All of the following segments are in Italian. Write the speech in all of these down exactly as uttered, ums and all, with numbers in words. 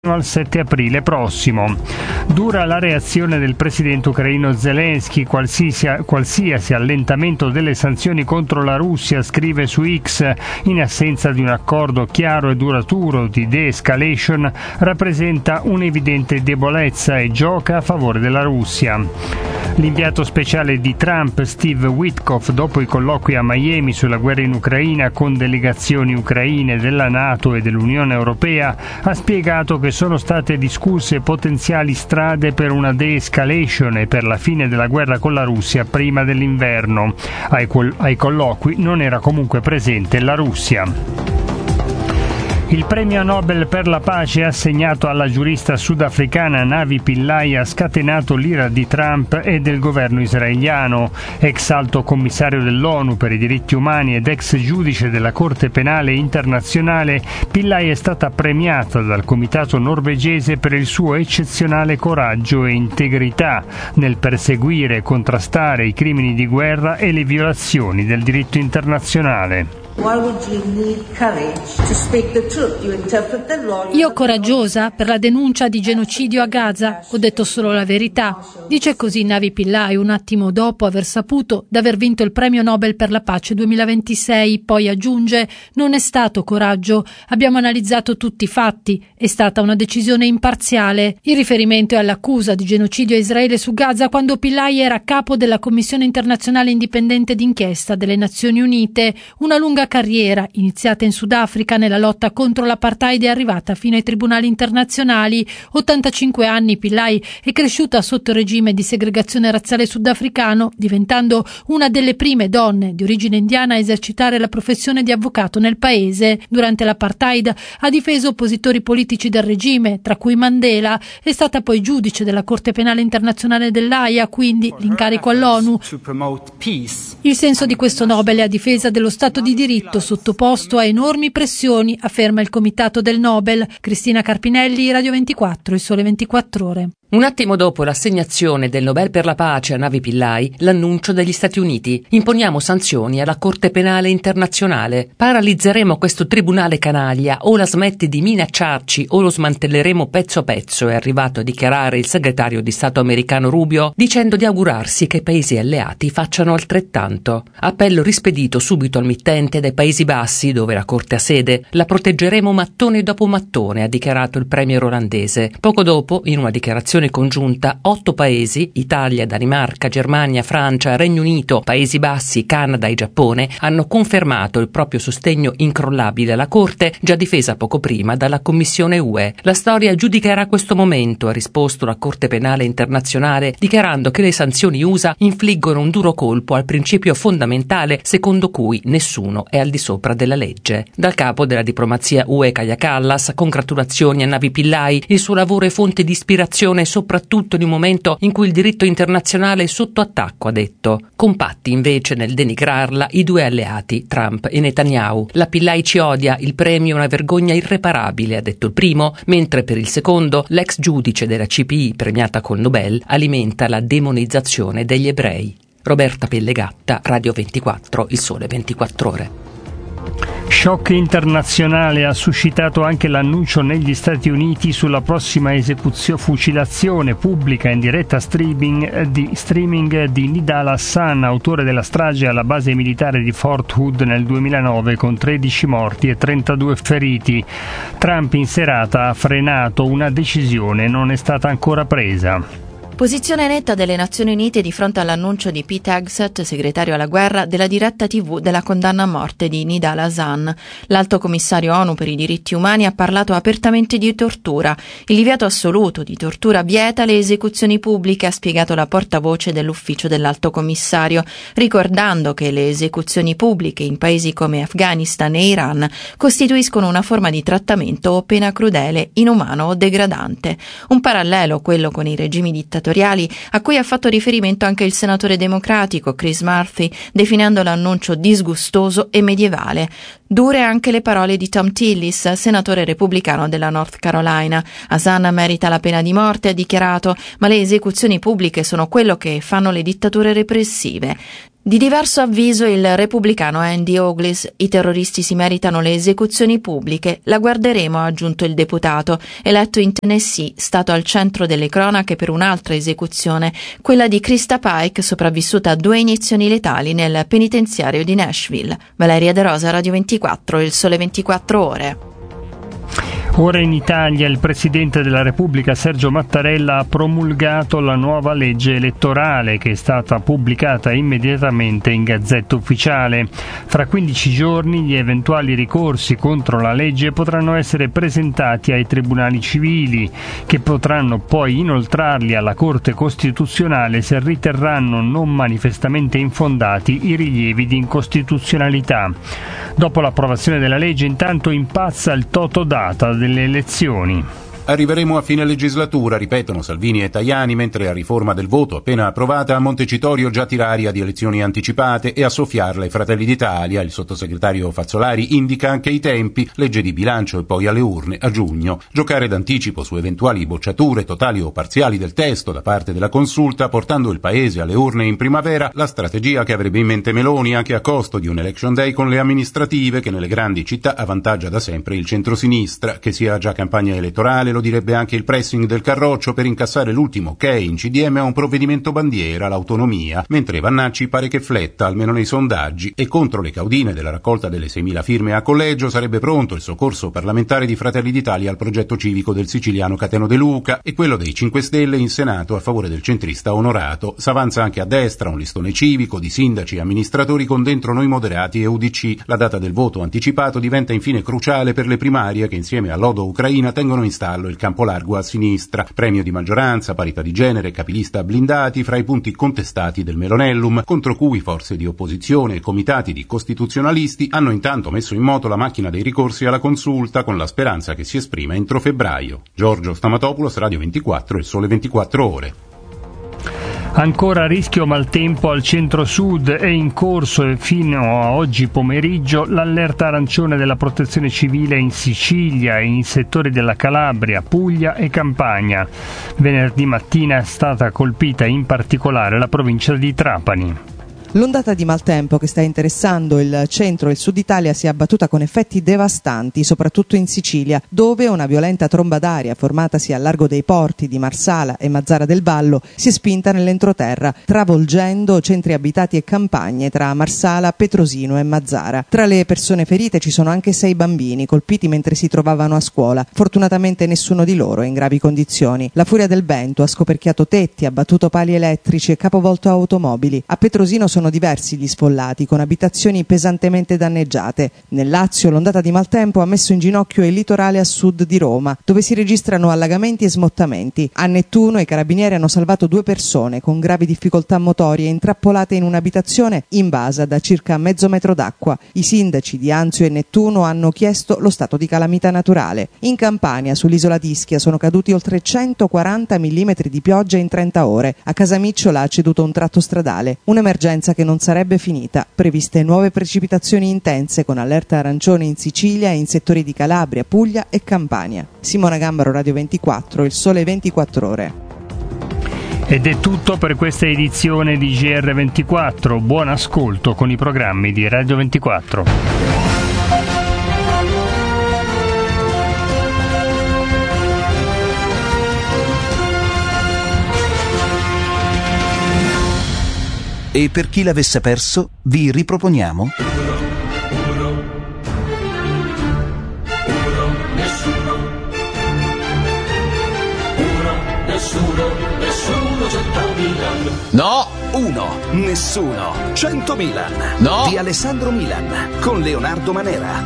al sette aprile prossimo. Dura la reazione del presidente ucraino Zelensky, qualsiasi, qualsiasi allentamento delle sanzioni contro la Russia, scrive su X, in assenza di un accordo chiaro e duraturo di de-escalation, rappresenta un'evidente debolezza e gioca a favore della Russia. L'inviato speciale di Trump, Steve Witkoff, dopo i colloqui a Miami sulla guerra in Ucraina con delegazioni ucraine della NATO e dell'Unione Europea, ha spiegato che sono state discusse potenziali strade per una de-escalation e per la fine della guerra con la Russia prima dell'inverno. Ai, col- ai colloqui non era comunque presente la Russia. Il premio Nobel per la pace assegnato alla giurista sudafricana Navi Pillay ha scatenato l'ira di Trump e del governo israeliano. Ex alto commissario dell'ONU per i diritti umani ed ex giudice della Corte Penale Internazionale, Pillay è stata premiata dal comitato norvegese per il suo eccezionale coraggio e integrità nel perseguire e contrastare i crimini di guerra e le violazioni del diritto internazionale. Io coraggiosa per la denuncia di genocidio a Gaza, ho detto solo la verità. Dice così Navi Pillay un attimo dopo aver saputo d'aver vinto il premio Nobel per la pace duemilaventisei, poi aggiunge: non è stato coraggio, abbiamo analizzato tutti i fatti, è stata una decisione imparziale. Il riferimento è all'accusa di genocidio a Israele su Gaza quando Pillay era capo della Commissione internazionale indipendente d'inchiesta delle Nazioni Unite, una lunga carriera iniziata in Sudafrica nella lotta contro l'apartheid è arrivata fino ai tribunali internazionali. ottantacinque anni, Pillay è cresciuta sotto il regime di segregazione razziale sudafricano, diventando una delle prime donne di origine indiana a esercitare la professione di avvocato nel paese. Durante l'apartheid ha difeso oppositori politici del regime, tra cui Mandela. È stata poi giudice della Corte Penale Internazionale dell'Aia, quindi l'incarico all'ONU. Il senso di questo Nobel è a difesa dello Stato di diritto sottoposto a enormi pressioni, afferma il comitato del Nobel. Cristina Carpinelli, Radio ventiquattro, Il Sole ventiquattro Ore. Un attimo dopo l'assegnazione del Nobel per la pace a Navi Pillay, l'annuncio degli Stati Uniti. Imponiamo sanzioni alla Corte Penale Internazionale. Paralizzeremo questo tribunale canaglia, o la smetti di minacciarci o lo smantelleremo pezzo a pezzo, è arrivato a dichiarare il segretario di Stato americano Rubio, dicendo di augurarsi che i paesi alleati facciano altrettanto. Appello rispedito subito al mittente dai Paesi Bassi, dove la Corte ha sede. La proteggeremo mattone dopo mattone, ha dichiarato il premier olandese. Poco dopo, in una dichiarazione congiunta, otto paesi, Italia, Danimarca, Germania, Francia, Regno Unito, Paesi Bassi, Canada e Giappone, hanno confermato il proprio sostegno incrollabile alla Corte, già difesa poco prima dalla Commissione U E. La storia giudicherà questo momento, ha risposto la Corte Penale Internazionale, dichiarando che le sanzioni U S A infliggono un duro colpo al principio fondamentale secondo cui nessuno è al di sopra della legge. Dal capo della diplomazia U E Kaja Kallas, congratulazioni a Navi Pillay, il suo lavoro è fonte di ispirazione soprattutto in un momento in cui il diritto internazionale è sotto attacco, ha detto. Compatti invece nel denigrarla i due alleati, Trump e Netanyahu. La Pillay ci odia, il premio è una vergogna irreparabile, ha detto il primo, mentre per il secondo l'ex giudice della C P I premiata col Nobel alimenta la demonizzazione degli ebrei. Roberta Pellegatta, Radio ventiquattro, Il Sole ventiquattro Ore. Shock internazionale ha suscitato anche l'annuncio negli Stati Uniti sulla prossima esecuzione fucilazione pubblica in diretta streaming di, streaming di Nidal Hassan, autore della strage alla base militare di Fort Hood nel duemilanove con tredici morti e trentadue feriti. Trump in serata ha frenato una decisione, non è stata ancora presa. Posizione netta delle Nazioni Unite di fronte all'annuncio di Pete Hegseth, segretario alla guerra, della diretta tivù della condanna a morte di Nidal Hassan. L'alto commissario ONU per i diritti umani ha parlato apertamente di tortura. Il divieto assoluto di tortura vieta le esecuzioni pubbliche, ha spiegato la portavoce dell'ufficio dell'alto commissario, ricordando che le esecuzioni pubbliche in paesi come Afghanistan e Iran costituiscono una forma di trattamento o pena crudele, inumano o degradante. Un parallelo, quello con i regimi dittatoriali, a cui ha fatto riferimento anche il senatore democratico Chris Murphy, definendo l'annuncio disgustoso e medievale. Dure anche le parole di Tom Tillis, senatore repubblicano della North Carolina. Hassan merita la pena di morte, ha dichiarato, ma le esecuzioni pubbliche sono quello che fanno le dittature repressive. Di diverso avviso il repubblicano Andy Oglis. I terroristi si meritano le esecuzioni pubbliche, la guarderemo, ha aggiunto il deputato, eletto in Tennessee, stato al centro delle cronache per un'altra esecuzione, quella di Krista Pike, sopravvissuta a due iniezioni letali nel penitenziario di Nashville. Valeria De Rosa, Radio ventiquattro, Il Sole ventiquattro Ore. Ora in Italia il Presidente della Repubblica Sergio Mattarella ha promulgato la nuova legge elettorale che è stata pubblicata immediatamente in Gazzetta Ufficiale. Fra quindici giorni gli eventuali ricorsi contro la legge potranno essere presentati ai tribunali civili, che potranno poi inoltrarli alla Corte Costituzionale se riterranno non manifestamente infondati i rilievi di incostituzionalità. Dopo l'approvazione della legge, intanto impazza il totodata delle elezioni. Arriveremo a fine legislatura, ripetono Salvini e Tajani, mentre a riforma del voto appena approvata a Montecitorio già tiraria di elezioni anticipate e a soffiarla i Fratelli d'Italia. Il sottosegretario Fazzolari indica anche i tempi, legge di bilancio e poi alle urne a giugno. Giocare d'anticipo su eventuali bocciature totali o parziali del testo da parte della Consulta, portando il Paese alle urne in primavera, la strategia che avrebbe in mente Meloni anche a costo di un election day con le amministrative che nelle grandi città avvantaggia da sempre il centrosinistra, che sia già campagna elettorale. Lo direbbe anche il pressing del Carroccio per incassare l'ultimo ok in C D M a un provvedimento bandiera, l'autonomia, mentre Vannacci pare che fletta, almeno nei sondaggi, e contro le caudine della raccolta delle seimila firme a collegio sarebbe pronto il soccorso parlamentare di Fratelli d'Italia al progetto civico del siciliano Cateno De Luca e quello dei cinque Stelle in Senato a favore del centrista Onorato. S'avanza anche a destra un listone civico di sindaci e amministratori con dentro Noi Moderati e U D C. La data del voto anticipato diventa infine cruciale per le primarie che insieme all'Odo Ucraina tengono in stallo il campo largo a sinistra, premio di maggioranza, parità di genere, capilista blindati fra i punti contestati del Melonellum, contro cui forze di opposizione e comitati di costituzionalisti hanno intanto messo in moto la macchina dei ricorsi alla Consulta con la speranza che si esprima entro febbraio. Giorgio Stamatopoulos, Radio ventiquattro, Il Sole ventiquattro Ore. Ancora rischio maltempo al centro-sud, è in corso fino a oggi pomeriggio l'allerta arancione della Protezione Civile in Sicilia e in settori della Calabria, Puglia e Campania. Venerdì mattina è stata colpita in particolare la provincia di Trapani. L'ondata di maltempo che sta interessando il centro e il sud Italia si è abbattuta con effetti devastanti, soprattutto in Sicilia, dove una violenta tromba d'aria formatasi al largo dei porti di Marsala e Mazara del Vallo si è spinta nell'entroterra, travolgendo centri abitati e campagne tra Marsala, Petrosino e Mazara. Tra le persone ferite ci sono anche sei bambini colpiti mentre si trovavano a scuola. Fortunatamente nessuno di loro è in gravi condizioni. La furia del vento ha scoperchiato tetti, abbattuto pali elettrici e capovolto automobili. A Petrosino sono Sono diversi gli sfollati, con abitazioni pesantemente danneggiate. Nel Lazio l'ondata di maltempo ha messo in ginocchio il litorale a sud di Roma, dove si registrano allagamenti e smottamenti. A Nettuno i carabinieri hanno salvato due persone con gravi difficoltà motorie intrappolate in un'abitazione invasa da circa mezzo metro d'acqua. I sindaci di Anzio e Nettuno hanno chiesto lo stato di calamità naturale. In Campania, sull'isola di Ischia, sono caduti oltre centoquaranta millimetri di pioggia in trenta ore. A Casamicciola ha ceduto un tratto stradale. Un'emergenza che non sarebbe finita, previste nuove precipitazioni intense con allerta arancione in Sicilia e in settori di Calabria, Puglia e Campania. Simona Gambaro, Radio ventiquattro, Il Sole ventiquattro Ore. Ed è tutto per questa edizione di G R ventiquattro. Buon ascolto con i programmi di Radio ventiquattro. E per chi l'avesse perso, vi riproponiamo Uno, uno, uno, nessuno. Uno, nessuno, nessuno, centomila. No, uno, nessuno, cento Milan. No, di Alessandro Milan, con Leonardo Manera.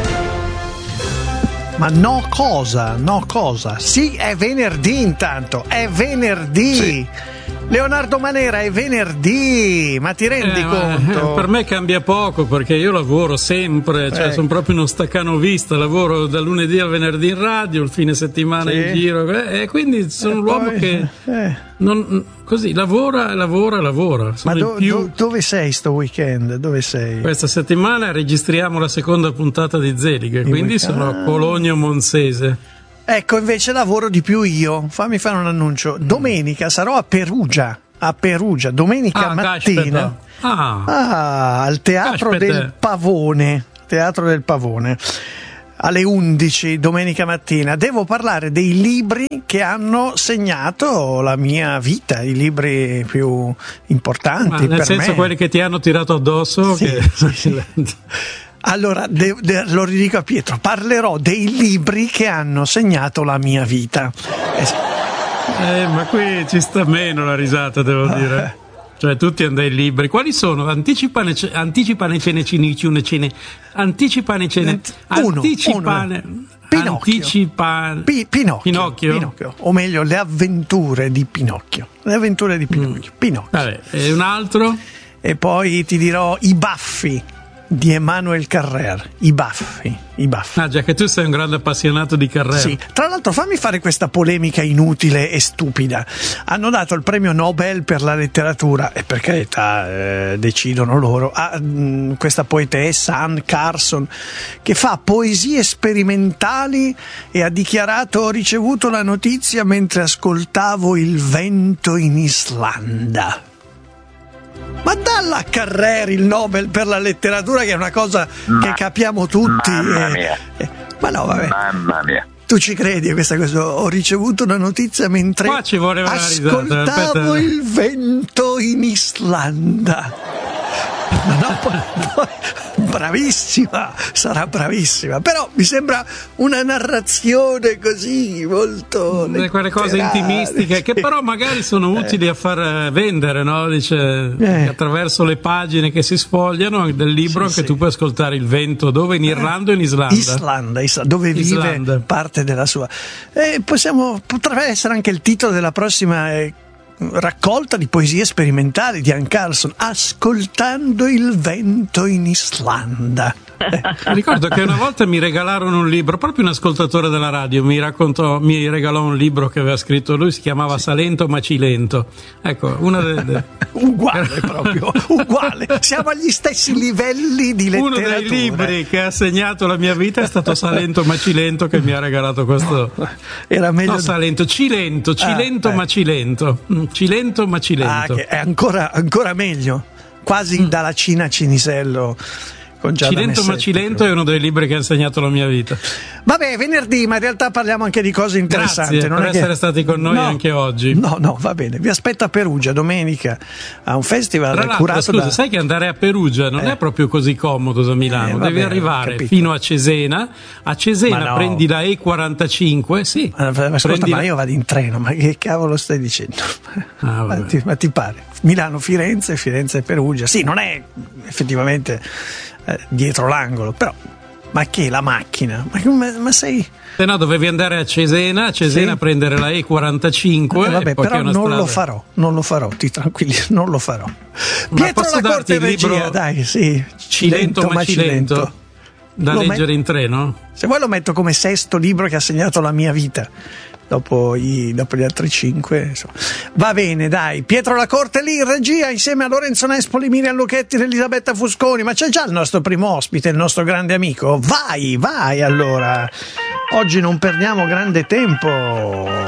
Ma no cosa? No cosa? Sì, è venerdì intanto, è venerdì! Sì. Leonardo Manera, è venerdì, ma ti rendi eh, conto? Per me cambia poco perché io lavoro sempre, cioè eh. sono proprio uno staccanovista, lavoro dal lunedì al venerdì in radio, il fine settimana sì. in giro e quindi sono e l'uomo poi, che eh. non, così lavora, lavora, lavora. Sono ma do, più... do, dove sei sto weekend? Dove sei? Questa settimana registriamo la seconda puntata di Zelig, quindi weekend. Sono a Cologno Monzese. Ecco, invece lavoro di più io. Fammi fare un annuncio. Domenica sarò a Perugia. a Perugia domenica ah, mattina ah. Ah, al Teatro Caspita. del Pavone, Teatro del Pavone, alle undici domenica mattina. Devo parlare dei libri che hanno segnato la mia vita, i libri più importanti. Ma nel per senso me. Quelli che ti hanno tirato addosso? Sì, che... sì, sì. Allora, de- de- lo ridico a Pietro, parlerò dei libri che hanno segnato la mia vita. Eh, ma qui ci sta meno la risata, devo dire. Cioè, tutti hanno dei libri. Quali sono? Anticipane, anticipane cene cinicune cene. Anticipane cene. Uno, Anticipane. uno. Pinocchio. Anticipane. Pi- Pinocchio, Pinocchio. Pinocchio. O meglio, le avventure di Pinocchio. Le avventure di Pinocchio. Mm. Pinocchio. Vabbè, e un altro? E poi ti dirò I baffi di Emmanuel Carrère. I baffi, i baffi. Ah, già che tu sei un grande appassionato di Carrère. Sì, tra l'altro fammi fare questa polemica inutile e stupida. Hanno dato il premio Nobel per la letteratura, e per carità eh, decidono loro, a mh, questa poetessa Anne Carson, che fa poesie sperimentali, e ha dichiarato: ho ricevuto la notizia mentre ascoltavo il vento in Islanda. Ma dalla a Carrère il Nobel per la letteratura, che è una cosa ma, che capiamo tutti. Mamma mia. Eh, eh, ma no, vabbè. Mamma mia. Tu ci credi a questa cosa? Ho ricevuto una notizia mentre Qua ci voleva ascoltavo il vento in Islanda. Ma no, poi, poi, bravissima, sarà bravissima, però mi sembra una narrazione così molto quelle cose intimistiche, sì, che però magari sono utili eh. a far vendere, no? Dice eh. attraverso le pagine che si sfogliano del libro, sì, che sì. tu puoi ascoltare il vento dove? In Irlanda o in Islanda? Islanda, Islanda dove Islanda. vive parte della sua. E possiamo, potrebbe essere anche il titolo della prossima eh, raccolta di poesie sperimentali di Anne Carson, ascoltando il vento in Islanda. Ricordo che una volta mi regalarono un libro, proprio un ascoltatore della radio mi raccontò, mi regalò un libro che aveva scritto lui, si chiamava Salento Macilento. Ecco, una delle... uguale proprio, uguale, siamo agli stessi livelli di letteratura. Uno dei libri che ha segnato la mia vita è stato Salento Macilento, che mi ha regalato questo. Era meglio... No, Salento, Cilento, Cilento ah, Macilento. Cilento Macilento. Ah, che è ancora, ancora meglio, quasi mm. dalla Cina a Cinisello. Cilento Macilento è uno dei libri che ha insegnato la mia vita. Vabbè, venerdì, ma in realtà parliamo anche di cose interessanti. Grazie non per è essere che... stati con noi no, anche oggi. No, no, va bene. Vi aspetto a Perugia domenica a un festival Tra l'altro, curato scusa, da... sai che andare a Perugia non eh. è proprio così comodo da Milano. Eh, Devi bene, arrivare fino a Cesena. A Cesena no. prendi la E quarantacinque. Sì. Ma, ma ascolta, ma io vado in treno, ma che cavolo stai dicendo? Ah, ma, ti, ma ti pare? Milano-Firenze, Firenze-Perugia. Sì, non è effettivamente eh, dietro l'angolo, però ma che la macchina? Ma, ma, ma sei... Se no dovevi andare a Cesena, a Cesena sì. prendere la E quarantacinque. Eh, vabbè, e poi però non strada... lo farò, non lo farò, ti tranquilli, non lo farò. Pietro la Corte in regia, dai, sì. Cilento Macilento. Da lo leggere met... in treno? Se vuoi lo metto come sesto libro che ha segnato la mia vita. Dopo, i, dopo gli altri cinque, insomma. Va bene, dai. Pietro la Corte lì in regia insieme a Lorenzo Nespoli, Miriam Lucchetti ed Elisabetta Fusconi. Ma c'è già il nostro primo ospite, il nostro grande amico. Vai, vai allora. Oggi non perdiamo grande tempo.